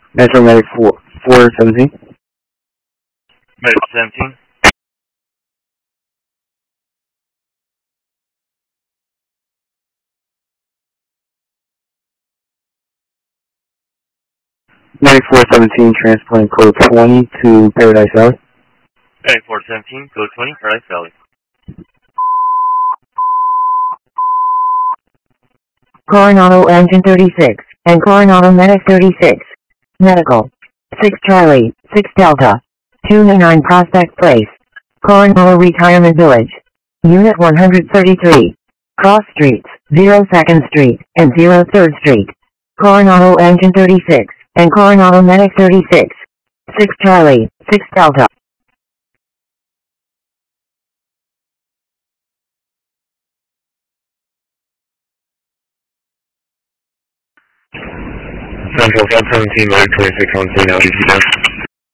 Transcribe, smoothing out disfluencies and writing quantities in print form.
Metro Medic 417. Medic 17. Medic 417, transplant code 20 to Paradise Valley. Medic 417, code 20, Paradise Valley. Coronado Engine 36, and Coronado Medic 36. Medical. 6 Charlie, 6 Delta. 209 Prospect Place. Coronado Retirement Village. Unit 133. Cross Streets, 02nd Street, and 03rd Street. Coronado Engine 36, and Coronado Medic 36. 6 Charlie, 6 Delta. Central 517, Medic 26 on scene, LGC